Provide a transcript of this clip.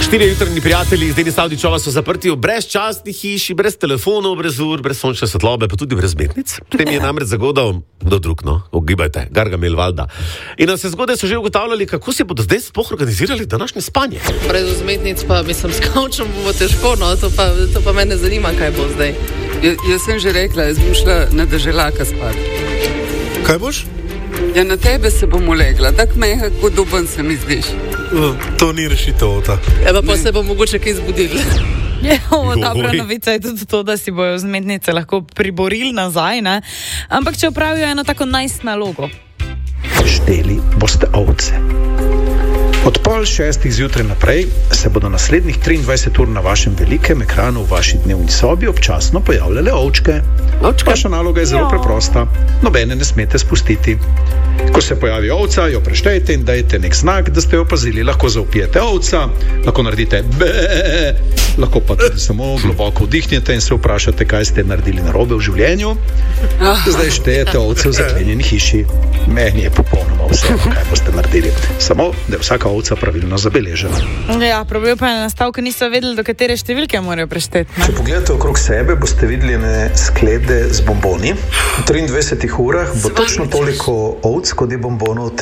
Štirje jutrni prijatelji iz Denis Avdićova so zaprti v brezčasni hiši, brez telefonov, brez ur, brez sončne svetlobe, pa tudi brez metnic. Tem je namreč zagodal kdo drug, ogibajte, Gargamel Valda. In na vse zgodaj so že ugotavljali, kako si bodo zdaj sploh organizirali današnje spanje. Brez vzmetnic pa, mislim, s kavčem bo težko, to pa mene zanima, kaj bo zdaj. Jaz sem že rekla, jaz bom šla na deželaka spat. Kaj boš? Ja, na tebe se bom ulegla, tak mehak, kot duben se mi zdiš. To ni rešitev, ta. Pa se bo mogoče kaj zbudili. Dobra novica je tudi to, da si bojo vzmetnice lahko priborili nazaj, ne? Ampak če opravijo eno tako nalogo. Šteli boste ovce. Od 5:30 zjutraj naprej se bodo naslednjih 23 ur na vašem velikem ekranu v vaši dnevni sobi občasno pojavljale ovčke. Vaša naloga je zelo preprosta. Nobene ne smete spustiti. Ko se pojavi ovca, jo preštejte in dajte nek znak, da ste jo opazili. Lahko zaupijete ovca, lahko naredite be, lahko pa tudi samo globoko vdihnete in se vprašate, kaj ste naredili narobe v življenju. Zdaj štejete ovce v zaklenjeni hiši. Meni je popolnoma vse, kaj boste naredili. Samo, da je vsaka ovca pravilno zabeležena. Ja, problem pa je nastal, ker niso vedeli, do katere številke morajo prešteti. Če pogledate okrog sebe, boste videli sklede z bomboni. V 23 urah bo točno toliko ovc, kot je bombonov.